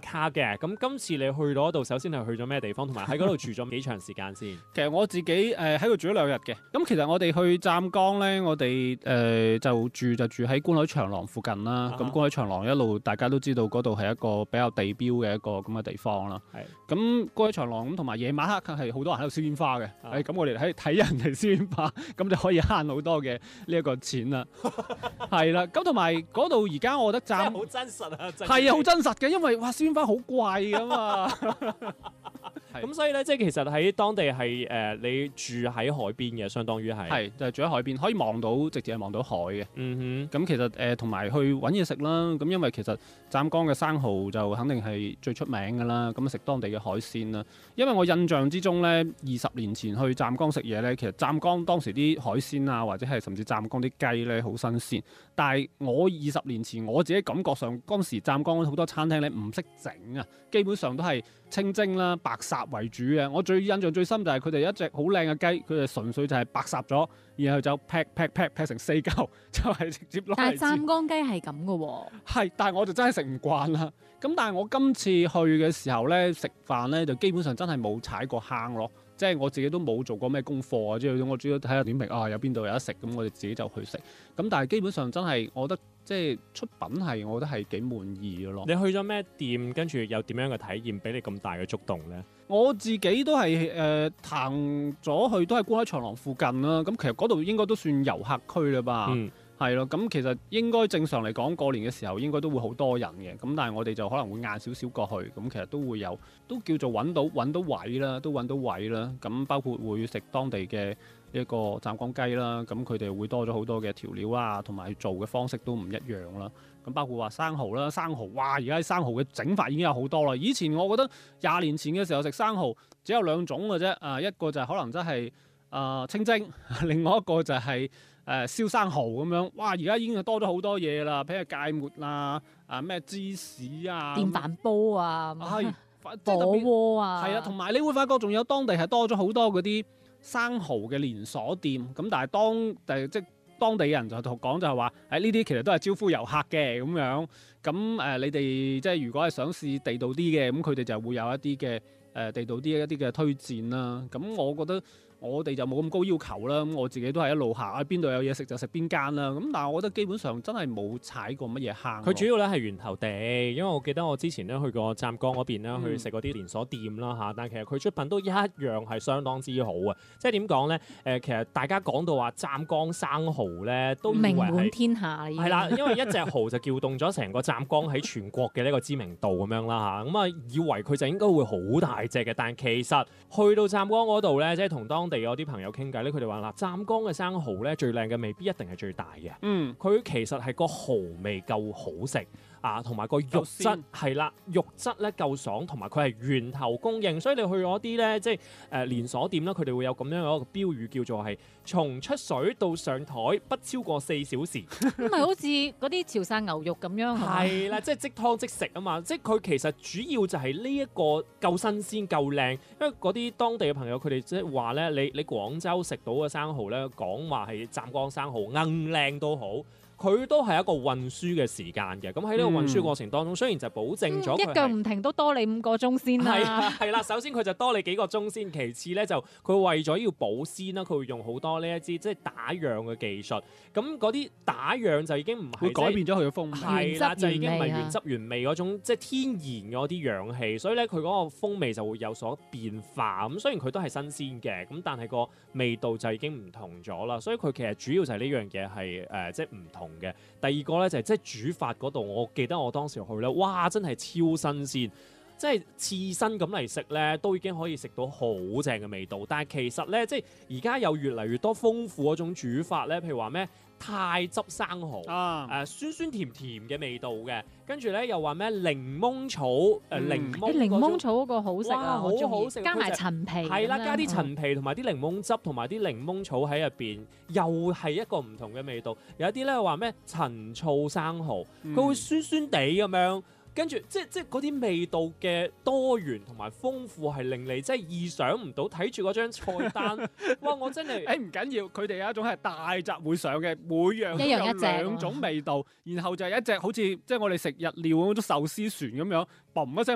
卡嘅。咁今次你去到嗰度，首先係去咗咩地方，同埋喺嗰度住咗幾長時間先？ 其實我自己喺度住咗2日嘅。咁其實我哋去湛江咧，我哋就住喺觀海長廊附近啦。咁觀海長廊一路大家都知道嗰度係一個比較地標嘅一個咁嘅地方啦。係。咁觀海長廊咁同埋夜晚黑係好多人喺度燒煙花嘅。咁我哋喺睇人哋燒煙花，咁就可以慳好多嘅呢一個錢啦。係啦。咁同埋嗰度而家我覺得真係好真實啊！ 係啊，好真實嘅，因為哇燒煙花好貴㗎嘛。 咁所以咧，即係其實喺當地係你住喺海邊嘅，相當於係就係住喺海邊，可以直接係望到海嘅。 嗯哼。 咁其實同埋去揾嘢食啦。咁因為其實湛江嘅生蠔就肯定係最出名㗎啦。咁食當地嘅海鮮啦。因為我印象之中咧，20年前去湛江食嘢咧，其實湛江當時啲海鮮啊，或者係甚至湛江啲雞咧好新鮮。但係我20年前我自己感覺上，當時湛江好多餐廳咧唔識整啊，基本上都係清蒸啦、白烚為主嘅。我印象最深就係佢哋一隻好靚嘅雞，佢哋純粹就係白烚咗，然後就劈成4嚿，就係直接攞嚟。 但係湛江雞係咁嘅喎。 係，但係我就真係食唔慣啦。咁但係我今次去嘅時候咧，食飯咧就基本上真係冇踩過坑咯。即係我自己都冇做過咩功課啊，即係我主要睇下點評有邊度有得食，咁我哋自己就去食。咁但係基本上真係，我覺得即係出品係，我覺得係幾滿意嘅咯。 你去咗咩店，跟住有點樣嘅體驗俾你咁大嘅觸動咧？ 我自己都係行咗去，都係觀海長廊附近啦。咁其實嗰度應該都算遊客區啦吧。係咯，咁其實應該正常嚟講，過年嘅時候應該都會好多人嘅。咁但係我哋就可能會晏少少過去，咁其實都會有，都叫做揾到位啦，都揾到位啦。咁包括會食當地嘅一個湛江雞啦，咁佢哋會多咗好多嘅調料啊，同埋做嘅方式都唔一樣啦。咁包括話生蠔啦，生蠔哇，而家生蠔嘅整法已經有好多啦。以前我覺得20年前嘅時候食生蠔只有2種嘅啫，一個就係可能真係清蒸，另外一個就係燒生蠔咁樣。哇！而家已經係多咗好多嘢啦，譬如芥末啦，咩芝士啊， 電飯煲啊， 係火鍋啊， 係啊，同埋你會發覺仲有當地係多咗好多嗰啲生蠔嘅連鎖店。咁但係當地人就講就係話，呢啲其實都係招呼遊客嘅咁樣。咁你哋即係如果係想試地道啲嘅，咁佢哋就會有一啲嘅地道啲一啲嘅推薦啦。咁我覺得我哋就冇咁高要求啦。咁我自己都係一路行，喺邊度有嘢食就食邊間啦。咁但係我覺得基本上真係冇踩過乜嘢坑。 佢主要咧係源頭地，因為我記得我之前咧去過湛江嗰邊咧，去食嗰啲連鎖店啦嚇。但係其實佢出品都一樣係相當之好啊！即係點講咧？其實大家講到話湛江生蠔咧，都以為名滿天下係啦，因為一隻蠔就叫動咗成個湛江喺全國嘅呢個知名度咁樣啦嚇。咁啊，以為佢就應該會好大隻嘅，但係其實去到湛江嗰度咧，即係同當地嗰啲朋友傾偈咧，佢哋話嗱，湛江嘅生蠔咧最靚嘅未必一定係最大嘅，佢其實係個蠔味夠好食啊，同埋個肉質係啦，肉質咧夠爽，同埋佢係源頭供應，所以你去嗰啲咧即係連鎖店啦，佢哋會有咁樣嘅一個標語叫做係從出水到上台不超過4小時， 咁咪好似嗰啲潮汕牛肉咁樣係啦，即係即湯即食啊嘛，即係佢其實主要就係呢一個夠新鮮夠靚，因為嗰啲當地嘅朋友佢哋即係話咧，你廣州食到嘅生蠔咧，講話係湛江生蠔硬靚都好。佢都係一個運輸嘅時間嘅，咁喺呢個運輸過程當中，雖然就保證咗一腳唔停都多你5個鐘先啦。 係啦，首先佢就多你幾個鐘先，其次咧就佢為咗要保鮮啦，佢會用好多呢一支即係打樣嘅技術。咁嗰啲打樣就已經唔係會改變咗佢嘅風味， 係啦，就已經唔係原汁原味嗰種即係天然嗰啲氧氣，所以咧佢嗰個風味就會有所變化。咁雖然佢都係新鮮嘅，咁但係個味道就已經唔同咗啦。所以佢其實主要就係呢樣嘢係即係唔同嘅。第二個咧就係即係煮法嗰度，我記得我當時去咧，哇真係超新鮮，即係刺身咁嚟食咧，都已經可以食到好正嘅味道。但係其實咧，即係而家有越嚟越多豐富嗰種煮法咧，譬如話咩太汁生蠔酸酸甜甜嘅味道嘅，跟住咧又話咩檸檬草檸檬草嗰個好食啊， 好好食， 加埋陳皮係啦，加啲陳皮同埋啲檸檬汁同埋啲檸檬草喺入邊，又係一個唔同嘅味道。有一啲咧話咩陳醋生蠔，佢會酸酸地咁樣。跟住即係嗰啲味道嘅多元同埋豐富係令你真係意想唔到，睇住嗰張菜單，哇！我真係唔緊要，佢哋有一種係大集會上嘅，每樣都有2種味道，然後就係一隻好似即係我哋食日料嗰種壽司船咁樣，嘣一聲